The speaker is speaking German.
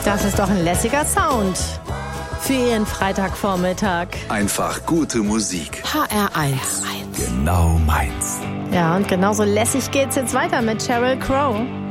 Das ist doch ein lässiger Sound für Ihren Freitagvormittag. Einfach gute Musik. HR1. Genau meins. Ja, und genauso lässig geht's jetzt weiter mit Sheryl Crow.